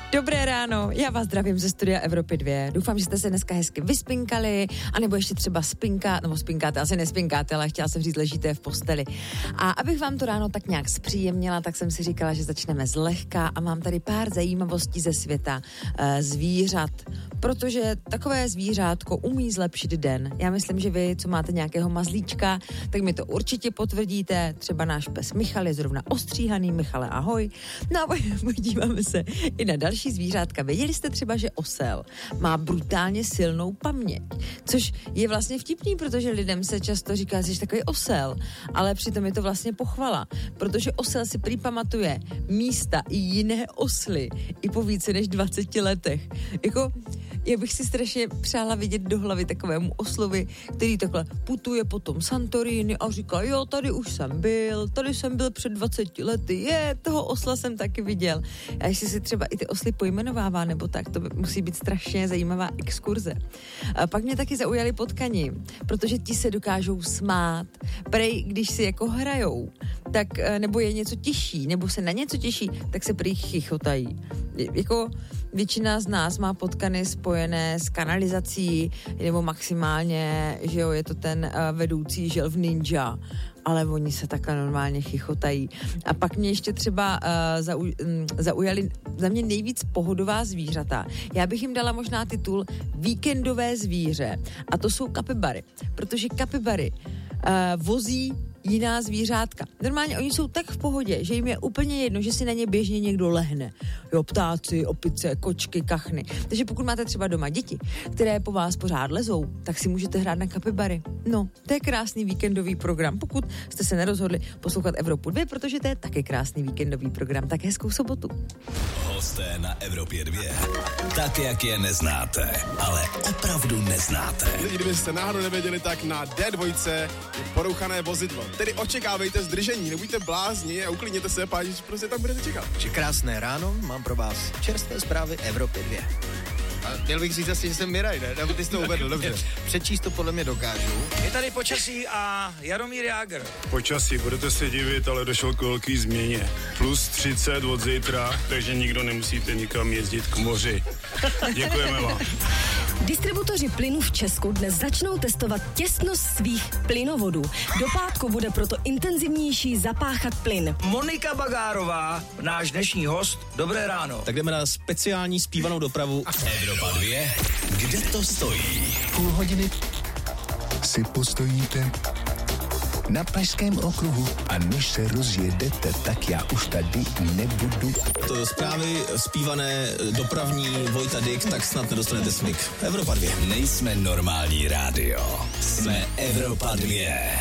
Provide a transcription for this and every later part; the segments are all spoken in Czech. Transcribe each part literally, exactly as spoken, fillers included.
Dobré ráno, já vás zdravím ze studia Evropy dva. Doufám, že jste se dneska hezky vyspinkali, anebo ještě třeba spinkáte, nebo spinkáte, asi nespinkáte, ale chtěla jsem říct, ležíte v posteli. A abych vám to ráno tak nějak zpříjemnila, tak jsem si říkala, že začneme zlehka a mám tady pár zajímavostí ze světa e, zvířat, protože takové zvířátko umí zlepšit den. Já myslím, že vy, co máte nějakého mazlíčka, tak mi to určitě potvrdíte. Třeba náš pes Michal je zrovna ostříhaný. Michale, ahoj. No a podíváme se i na další zvířátka. Věděli jste třeba, že osel má brutálně silnou paměť, což je vlastně vtipný, protože lidem se často říká, že jsi takový osel, ale přitom je to vlastně pochvala, protože osel si prý pamatuje místa i jiné osly i po více než dvaceti letech. Jako, já bych si strašně přála vidět do hlavy takovému oslovi, který takhle putuje po tom Santorini a říká, jo, tady už jsem byl, tady jsem byl před dvaceti lety, je, toho osla jsem taky viděl. A jestli si třeba i ty osly pojmenovává, nebo tak, to musí být strašně zajímavá exkurze. A pak mě taky zaujali potkani, protože ti se dokážou smát. Prej, když si jako hrajou, tak, nebo je něco těžší, nebo se na něco těší, tak se prý chichotají. Jako většina z nás má potkany spojené s kanalizací, nebo maximálně, že jo, je to ten uh, vedoucí želv ninja, ale oni se takhle normálně chichotají. A pak mě ještě třeba uh, zau, um, zaujali za mě nejvíc pohodová zvířata. Já bych jim dala možná titul víkendové zvíře. A to jsou kapibary, protože kapibary uh, vozí jiná zvířátka. Normálně oni jsou tak v pohodě, že jim je úplně jedno, že si na ně běžně někdo lehne. Jo, ptáci, opice, kočky, kachny. Takže pokud máte třeba doma děti, které po vás pořád lezou, tak si můžete hrát na kapibary. No, to je krásný víkendový program. Pokud jste se nerozhodli poslouchat Evropu dva, protože to je taky krásný víkendový program. Tak hezkou sobotu. Hosté na Evropě dva. Tak, jak je neznáte, ale opravdu neznáte. Lidi, kdybyste náhodou nevěděli, tak na D dva je porouchané vozidlo. Tedy očekávejte zdržení, nebuďte blázni a uklidněte se, páči, prostě tam budete čekat. Že krásné ráno, mám pro vás čerstvé zprávy Evropy dva. A měl bych říct asi, že jsem Miraj, ne? Nebo ty jsi to uvedl, dobře. Přečíst to podle mě dokážu. Je tady počasí a Jaromír Jágr. Počasí, budete se divit, ale došlo k velký změně. Plus třicet od zítra, takže nikdo nemusíte nikam jezdit k moři. Děkujeme vám. Distributoři plynu v Česku dnes začnou testovat těsnost svých plynovodů. Do pátku bude proto intenzivnější zapáchat plyn. Monika Bagárová, náš dnešní host. Dobré ráno. Tak jdeme na speciální zpívanou dopravu. Evropa dva. Kde to stojí? Půl hodiny si postojíte na Pražském okruhu a než se rozjedete, tak já už tady nebudu. To zprávy zpívané dopravní Vojta Dyk, tak snad nedostanete smyk. Evropa dva. Nejsme normální rádio. Jsme Evropa dva.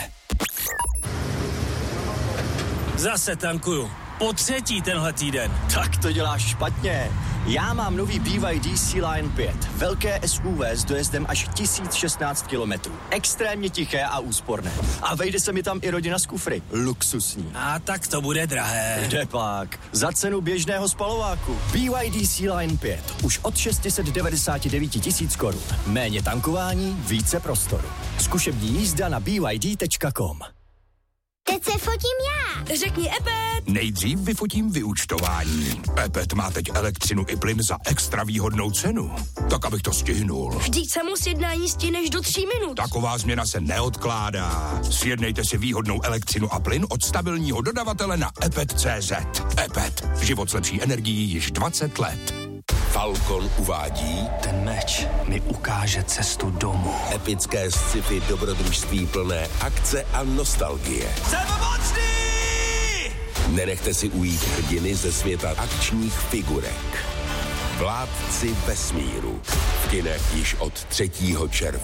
Zase tankuju. Po třetí tenhle týden. Tak to děláš špatně. Já mám nový B Y D C-Line pět. Velké S U V s dojezdem až tisíc šestnáct kilometrů. Extrémně tiché a úsporné. A vejde se mi tam i rodina z kufry. Luxusní. A tak to bude drahé. Kde pak? Za cenu běžného spalováku. B Y D C-Line pět. Už od šest set devadesát devět tisíc korun. Méně tankování, více prostoru. Zkušební jízda na b y d tečka com. Teď se fotím já. Řekni Epet. Nejdřív vyfotím vyúčtování. Epet má teď elektřinu i plyn za extra výhodnou cenu. Tak, abych to stihnul. Vždyť samo sjednání stihneš do tří minut. Taková změna se neodkládá. Sjednejte si výhodnou elektřinu a plyn od stabilního dodavatele na epet tečka cé zet. Epet. Život s lepší energií již dvacet let. Falcon uvádí Ten meč mi ukáže cestu domů. epické sci-fi dobrodružství plné akce a nostalgie. Jsem mocný! Nenechte si ujít hrdiny ze světa akčních figurek. Vládci vesmíru. V kinech již od třetího června.